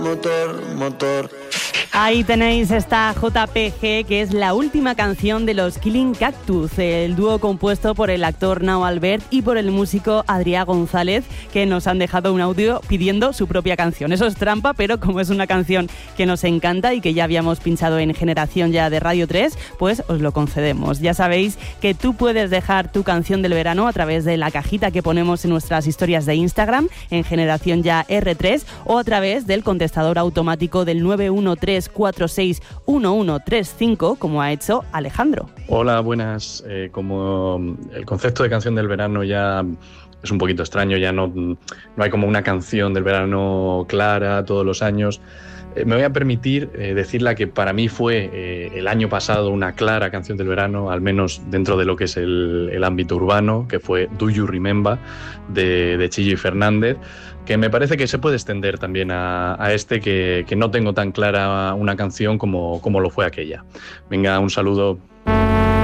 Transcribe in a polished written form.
motor. Ahí tenéis esta JPG, que es la última canción de los Killing Cactus, el dúo compuesto por el actor Nao Albert y por el músico Adrià González, que nos han dejado un audio pidiendo su propia canción. Eso es trampa, pero como es una canción que nos encanta y que ya habíamos pinchado en Generación Ya de Radio 3, pues os lo concedemos. Ya sabéis que tú puedes dejar tu canción del verano a través de la cajita que ponemos en nuestras historias de Instagram, en Generación Ya R3, o a través del contestador automático del 913461135, como ha hecho Alejandro. Hola, buenas. Como el concepto de canción del verano ya es un poquito extraño, ya no hay como una canción del verano clara todos los años, me voy a permitir decir la que para mí fue el año pasado una clara canción del verano, al menos dentro de lo que es el ámbito urbano, que fue Do You Remember de Chillo y Fernández, que me parece que se puede extender también a que no tengo tan clara una canción como lo fue aquella. Venga, un saludo.